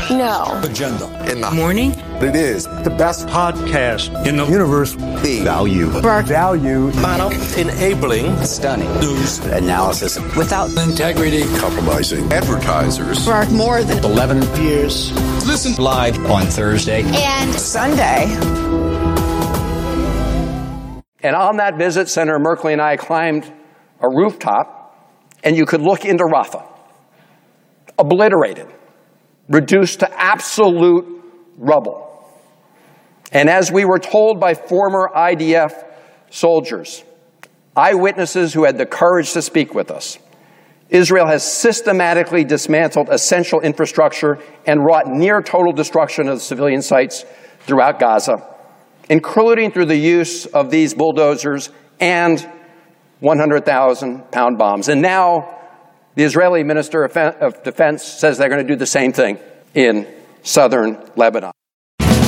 No. Agenda. In the morning. It is the best podcast in the universe. The value. Value. Model. Enabling. Stunning. News. Analysis. Without integrity. Compromising. Advertisers. For more than 11 years. Listen Live on Thursday. And Sunday. And on that visit, Senator Merkley and I climbed a rooftop, and you could look into Rafah. Obliterated. Reduced to absolute rubble. And as we were told by former IDF soldiers, eyewitnesses who had the courage to speak with us, Israel has systematically dismantled essential infrastructure and wrought near total destruction of the civilian sites throughout Gaza, including through the use of these bulldozers and 100,000-pound bombs. And now the Israeli Minister of Defense says they're going to do the same thing in southern Lebanon.